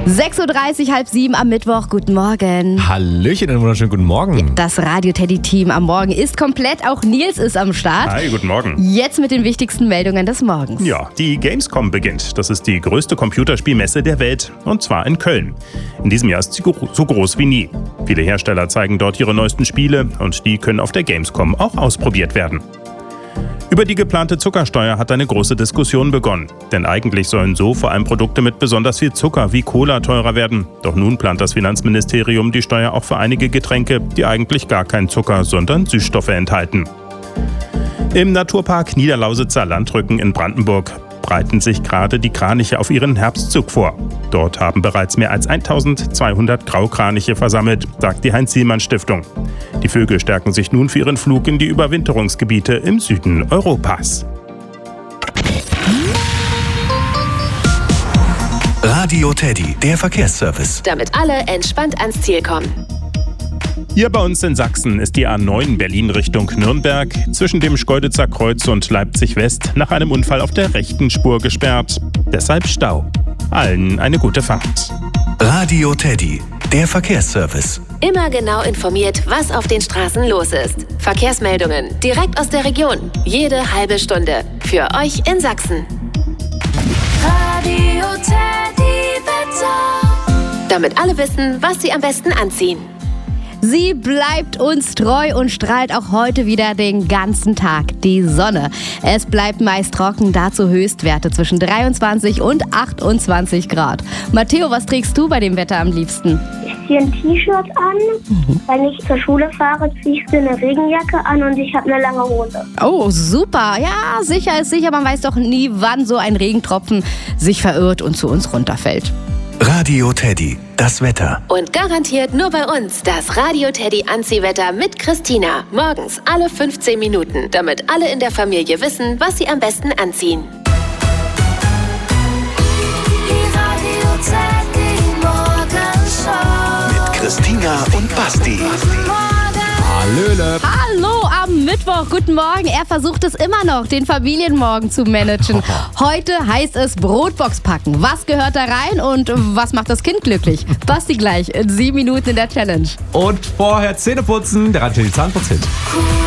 6.30 Uhr, halb 7 am Mittwoch. Guten Morgen. Hallöchen, einen wunderschönen guten Morgen. Das Radio-Teddy-Team am Morgen ist komplett. Auch Nils ist am Start. Hi, guten Morgen. Jetzt mit den wichtigsten Meldungen des Morgens. Ja, die Gamescom beginnt. Das ist die größte Computerspielmesse der Welt. Und zwar in Köln. In diesem Jahr ist sie so groß wie nie. Viele Hersteller zeigen dort ihre neuesten Spiele. Und die können auf der Gamescom auch ausprobiert werden. Über die geplante Zuckersteuer hat eine große Diskussion begonnen. Denn eigentlich sollen so vor allem Produkte mit besonders viel Zucker wie Cola teurer werden. Doch nun plant das Finanzministerium die Steuer auch für einige Getränke, die eigentlich gar keinen Zucker, sondern Süßstoffe enthalten. Im Naturpark Niederlausitzer Landrücken in Brandenburg breiten sich gerade die Kraniche auf ihren Herbstzug vor. Dort haben bereits mehr als 1200 Graukraniche versammelt, sagt die Heinz-Sielmann-Stiftung. Die Vögel stärken sich nun für ihren Flug in die Überwinterungsgebiete im Süden Europas. Radio Teddy, der Verkehrsservice. Damit alle entspannt ans Ziel kommen. Hier bei uns in Sachsen ist die A9 Berlin Richtung Nürnberg zwischen dem Schkeuditzer Kreuz und Leipzig West nach einem Unfall auf der rechten Spur gesperrt. Deshalb Stau. Allen eine gute Fahrt. Radio Teddy, der Verkehrsservice. Immer genau informiert, was auf den Straßen los ist. Verkehrsmeldungen direkt aus der Region. Jede halbe Stunde. Für euch in Sachsen. Radio Teddy Wetter. Damit alle wissen, was sie am besten anziehen. Sie bleibt uns treu und strahlt auch heute wieder den ganzen Tag. Die Sonne. Es bleibt meist trocken, dazu Höchstwerte zwischen 23 und 28 Grad. Matteo, was trägst du bei dem Wetter am liebsten? Ich ziehe ein T-Shirt an. Wenn ich zur Schule fahre, ziehe ich eine Regenjacke an und ich habe eine lange Hose. Oh, super. Ja, sicher ist sicher. Man weiß doch nie, wann so ein Regentropfen sich verirrt und zu uns runterfällt. Radio Teddy, das Wetter. Und garantiert nur bei uns das Radio Teddy Anziehwetter mit Christina. Morgens alle 15 Minuten, damit alle in der Familie wissen, was sie am besten anziehen. Die Radio Teddy Morgenshow. Mit Christina und Basti. Hallöle. Hallo am Mittwoch, guten Morgen. Er versucht es immer noch, den Familienmorgen zu managen. Heute heißt es Brotbox packen. Was gehört da rein und was macht das Kind glücklich? Basti gleich in 7 Minuten in der Challenge. Und vorher Zähne putzen, der Radio Teddy Zahnputzhit.